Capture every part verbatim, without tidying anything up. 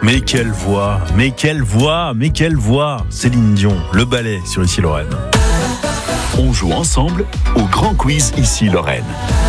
Mais quelle voix, mais quelle voix, mais quelle voix. Céline Dion, le ballet sur Ici Lorraine. On joue ensemble au grand quiz Ici Lorraine.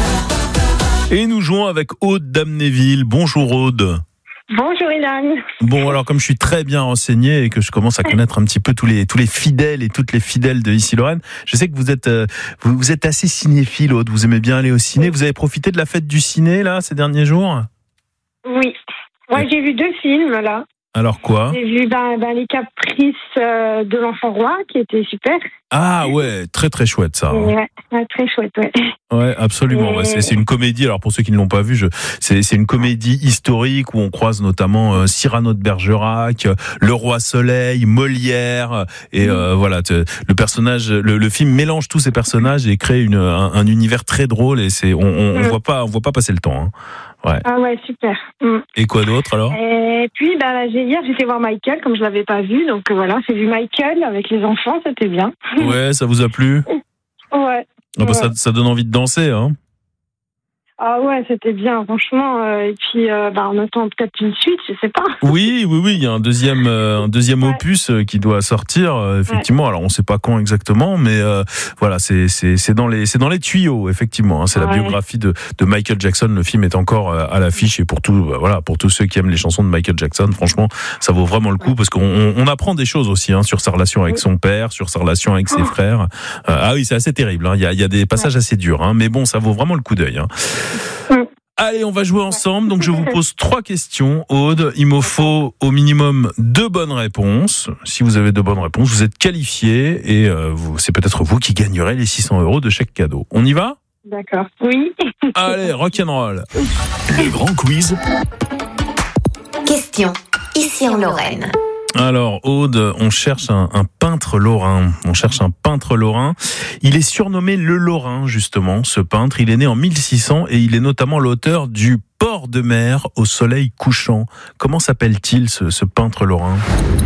Et nous jouons avec Aude d'Amnéville. Bonjour Aude. Bonjour Ilan. Bon, alors comme je suis très bien renseigné et que je commence à connaître un petit peu tous les tous les fidèles et toutes les fidèles de Ici Lorraine, je sais que vous êtes euh, vous, vous êtes assez cinéphile, Aude. Vous aimez bien aller au ciné. Vous avez profité de la fête du ciné là ces derniers jours? Oui. Moi, ouais, j'ai vu deux films là. Alors quoi? J'ai vu ben, ben, Les Caprices euh, de l'Enfant Roi, qui était super. Ah ouais, très très chouette ça. Et, ouais, ouais, très chouette, ouais. Ouais, absolument. Et... Ouais, c'est, c'est une comédie. Alors pour ceux qui ne l'ont pas vu, je, c'est, c'est une comédie historique où on croise notamment euh, Cyrano de Bergerac, euh, Le Roi Soleil, Molière, et euh, mmh. voilà, te, le personnage, le, le film mélange tous ces personnages et crée une, un, un univers très drôle. Et c'est, on, on, mmh. on voit pas, on voit pas passer le temps. Hein. Ouais. Ah ouais, super. Mmh. Et quoi d'autre alors? Et puis bah, là, j'ai, hier, j'étais voir Michael, comme je l'avais pas vu, donc voilà, j'ai vu Michael avec les enfants, c'était bien. Ouais, ça vous a plu? Ouais. Ah bah ouais. ça, ça donne envie de danser, hein. Ah ouais, c'était bien, franchement. Euh, et puis, euh, bah, on attend peut-être une suite, je sais pas. Oui, oui, oui, il y a un deuxième, euh, un deuxième ouais. opus euh, qui doit sortir, euh, effectivement. Ouais. Alors, on ne sait pas quand exactement, mais euh, voilà, c'est, c'est, c'est dans les, c'est dans les tuyaux, effectivement. Hein, c'est ouais. la biographie de, de Michael Jackson. Le film est encore euh, à l'affiche et pour tout, euh, voilà, pour tous ceux qui aiment les chansons de Michael Jackson, franchement, ça vaut vraiment le coup ouais. parce qu'on on, on apprend des choses aussi hein, sur sa relation avec oui. son père, sur sa relation avec ses oh. frères. Euh, ah oui, c'est assez terrible. Hein. Il y a, il y a des passages ouais. assez durs, hein, mais bon, ça vaut vraiment le coup d'œil. Hein. Oui. Allez, on va jouer ensemble. Donc, je vous pose trois questions, Aude. Il me faut au minimum deux bonnes réponses. Si vous avez deux bonnes réponses, vous êtes qualifié et euh, vous, c'est peut-être vous qui gagnerez les six cents euros de chèque cadeau. On y va? D'accord. Oui. Allez, rock'n'roll. Le grand quiz. Question. Ici en Lorraine. Alors, Aude, on cherche un, un peintre lorrain. On cherche un peintre lorrain. Il est surnommé le Lorrain, justement, ce peintre. Il est né en mille six cents et il est notamment l'auteur du Port de mer au soleil couchant. Comment s'appelle-t-il, ce, ce peintre lorrain?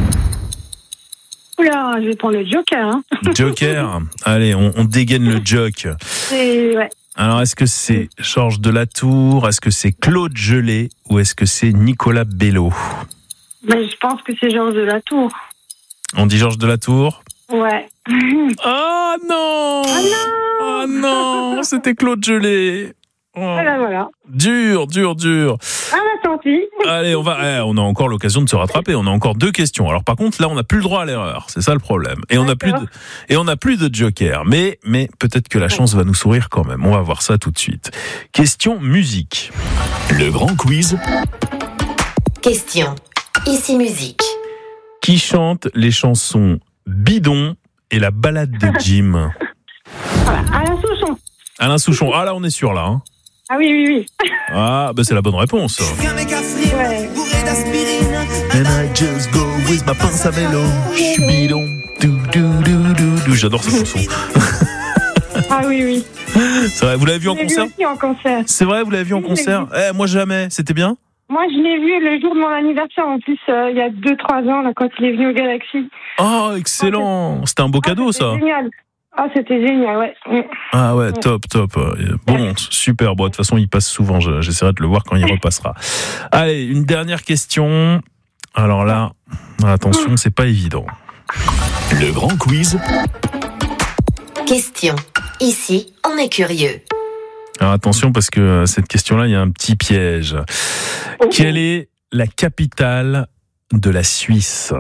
Oula, je vais prendre le Joker. Hein. Joker. Allez, on, on dégaine le joke. Et ouais. Alors, est-ce que c'est Georges de la Tour? Est-ce que c'est Claude Gelée? Ou est-ce que c'est Nicolas Bello? Mais je pense que c'est Georges de la Tour. On dit Georges de la Tour? Ouais. Oh non! Oh non! Oh non! C'était Claude Gelée. Oh. Voilà, voilà. Dur, dur, dur. Ah bah tant pis. Allez, on va. Eh, on a encore l'occasion de se rattraper. On a encore deux questions. Alors par contre, là, on n'a plus le droit à l'erreur. C'est ça le problème. Et on n'a plus de et on n'a plus de joker. Mais mais peut-être que la chance va nous sourire quand même. On va voir ça tout de suite. Question musique. Le grand quiz. Question. Ici musique. Qui chante les chansons Bidon et la balade de Jim? Voilà, Alain Souchon. Alain Souchon. Ah là, on est sûr là. Hein. Ah oui, oui, oui. Ah, bah c'est la bonne réponse. Ouais. And I just go with ma pince à vélo. Je suis bidon. Dou, dou, dou, dou, dou. J'adore cette chanson. Ah oui, oui. C'est vrai, vous l'avez vu en concert? Vu aussi en concert. C'est vrai, vous l'avez vu en concert? Eh, moi jamais. C'était bien? Moi, je l'ai vu le jour de mon anniversaire, en plus, euh, il y a deux trois ans, là, quand il est venu au Galaxy. Oh, excellent. C'était un beau cadeau, ah, c'était ça. Génial. Ah, c'était génial, ouais. Ah ouais, top, top. Bon, super. Bon, de toute façon, il passe souvent. J'essaierai de le voir quand il repassera. Allez, une dernière question. Alors là, attention, c'est pas évident. Le grand quiz. Question. Ici, on est curieux. Alors attention, parce que cette question-là, il y a un petit piège. Quelle est la capitale de la Suisse?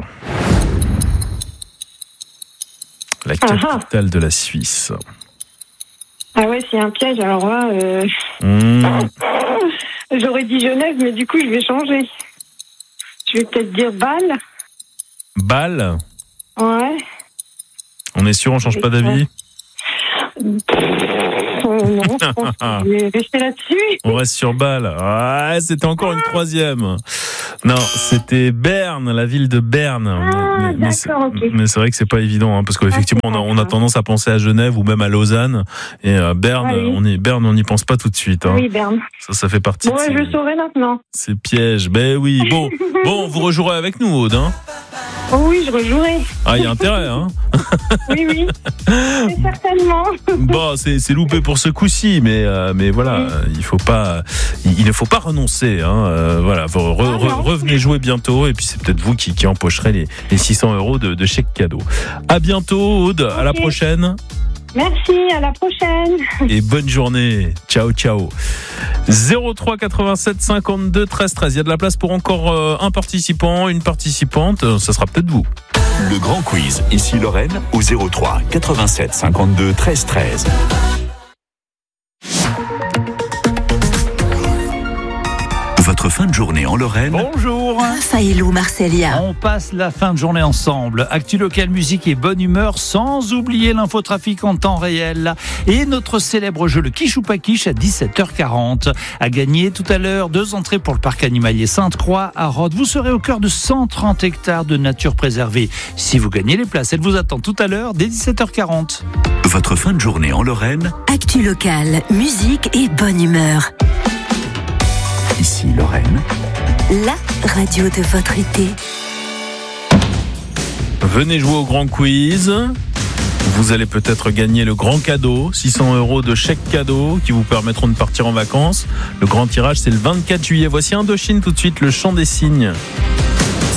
La capitale Aha. de la Suisse. Ah ouais, c'est un piège. Alors là, euh... mmh. j'aurais dit Genève, mais du coup, je vais changer. Je vais peut-être dire Bâle. Bâle? Ouais. On est sûr, on change pas d'avis? Oh non, je pense que je vais rester là-dessus. On reste sur Bâle. Ah, c'était encore une troisième. Non, c'était Berne, la ville de Berne. Ah, mais, mais, c'est, okay. mais c'est vrai que c'est pas évident, hein, parce qu'effectivement, on a, on a tendance à penser à Genève ou même à Lausanne. Et euh, Berne, ah, oui. on y, Berne, on n'y pense pas tout de suite. Hein. Oui, Berne. Ça, ça fait partie. Bon, de ces, je le saurai maintenant. C'est piège. Ben oui. Bon, bon, vous rejouerez avec nous, Aude. Hein. Oh oui, je rejouerai. Ah, il y a intérêt, hein. Oui, oui. C'est certainement. Bon, c'est, c'est loupé pour ce coup-ci, mais euh, mais voilà, oui. il faut pas, il, il ne faut pas renoncer, hein. Euh, voilà, re, re, revenez. Venez jouer bientôt et puis c'est peut-être vous qui, qui empocherez les, les six cents euros de, de chèque cadeau. À bientôt, Aude. Okay. À la prochaine. Merci, à la prochaine. Et bonne journée. Ciao, ciao. zéro trois quatre-vingt-sept cinquante-deux treize treize. Il y a de la place pour encore euh, un participant, une participante. Ça sera peut-être vous. Le grand quiz, ici Lorraine, au zéro trois quatre-vingt-sept cinquante-deux treize treize. Votre fin de journée en Lorraine. Bonjour. Raphaëlou Marcelia. On passe la fin de journée ensemble. Actu local, musique et bonne humeur, sans oublier l'infotrafic en temps réel. Et notre célèbre jeu, le Quiche ou pas Quiche, à dix-sept heures quarante. À gagner tout à l'heure, deux entrées pour le parc animalier Sainte-Croix à Rhodes. Vous serez au cœur de cent trente hectares de nature préservée. Si vous gagnez les places, elle vous attend tout à l'heure, dès dix-sept heures quarante. Votre fin de journée en Lorraine. Actu local, musique et bonne humeur. Ici Lorraine, la radio de votre été. Venez jouer au grand quiz. Vous allez peut-être gagner le grand cadeau, six cents euros de chèque cadeau qui vous permettront de partir en vacances. Le grand tirage, c'est le vingt-quatre juillet. Voici Indochine tout de suite, le chant des cygnes.